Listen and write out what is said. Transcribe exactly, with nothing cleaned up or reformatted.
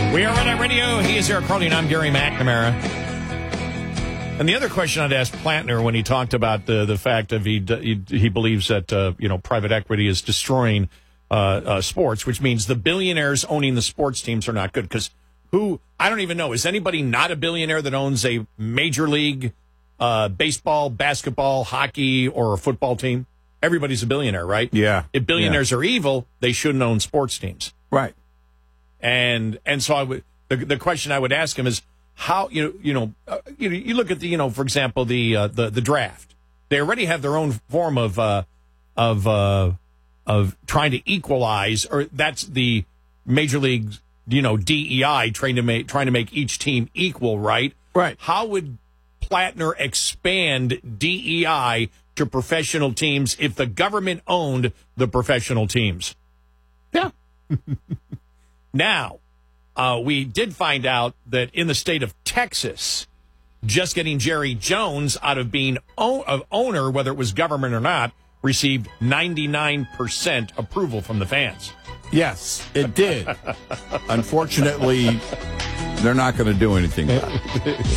We are Red Radio. He is Eric Carlin. I'm Gary McNamara. And the other question I'd ask Plattner when he talked about the the fact of he he, he believes that uh, you know private equity is destroying uh, uh, sports, which means the billionaires owning the sports teams are not good. Because who I don't even know is anybody not a billionaire that owns a major league uh, baseball, basketball, hockey, or a football team? Everybody's a billionaire, right? Yeah. If billionaires yeah. are evil, they shouldn't own sports teams. Right. And and so I would the, the question I would ask him is how you know you know uh, you, you look at the you know for example the uh, the the draft, they already have their own form of uh, of uh, of trying to equalize, or that's the major league you know D E I trying to make trying to make each team equal, right? Right. How would Plattner expand D E I to professional teams if the government owned the professional teams? Yeah. Now, uh, we did find out that in the state of Texas, just getting Jerry Jones out of being o- of owner, whether it was government or not, received ninety-nine percent approval from the fans. Yes, it did. Unfortunately, they're not going to do anything about it.